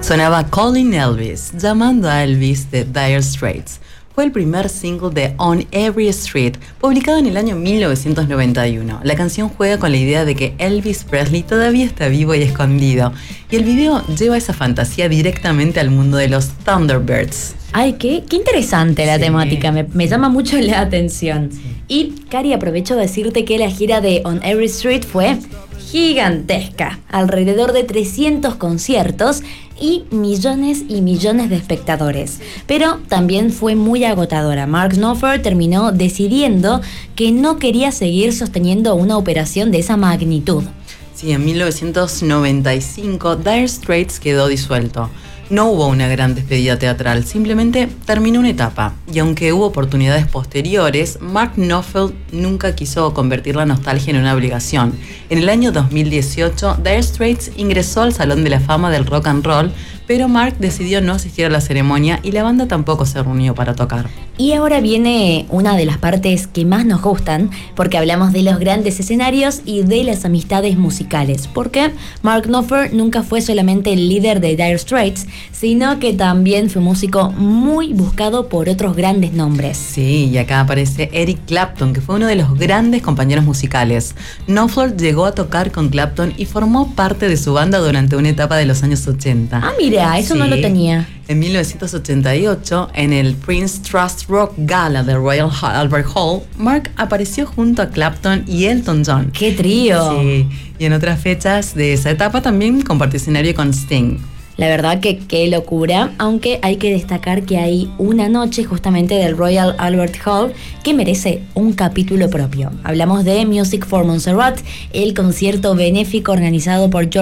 Sonaba Calling Elvis, llamando a Elvis de Dire Straits. Fue el primer single de On Every Street, publicado en el año 1991. La canción juega con la idea de que Elvis Presley todavía está vivo y escondido, y el video lleva esa fantasía directamente al mundo de los Thunderbirds. Ay, qué interesante la temática, me llama mucho la atención. Y, Cari, aprovecho de decirte que la gira de On Every Street fue gigantesca, alrededor de 300 conciertos y millones de espectadores. Pero también fue muy agotadora. Mark Knopfler terminó decidiendo que no quería seguir sosteniendo una operación de esa magnitud. Sí, en 1995 Dire Straits quedó disuelto. No hubo una gran despedida teatral, simplemente terminó una etapa. Y aunque hubo oportunidades posteriores, Mark Knopfler nunca quiso convertir la nostalgia en una obligación. En el año 2018, Dire Straits ingresó al Salón de la Fama del Rock and Roll, pero Mark decidió no asistir a la ceremonia y la banda tampoco se reunió para tocar. Y ahora viene una de las partes que más nos gustan, porque hablamos de los grandes escenarios y de las amistades musicales. Porque Mark Knopfler nunca fue solamente el líder de Dire Straits, sino que también fue músico muy buscado por otros grandes nombres. Sí, y acá aparece Eric Clapton, que fue uno de los grandes compañeros musicales. Knopfler llegó a tocar con Clapton y formó parte de su banda durante una etapa de los años 80. Ah, mira, eso sí. No lo tenía. En 1988, en el Prince Trust Rock Gala del Royal Albert Hall, Mark apareció junto a Clapton y Elton John. ¡Qué trío! Sí, y en otras fechas de esa etapa también compartió escenario con Sting. La verdad que qué locura, aunque hay que destacar que hay una noche justamente del Royal Albert Hall que merece un capítulo propio. Hablamos de Music for Montserrat, el concierto benéfico organizado por George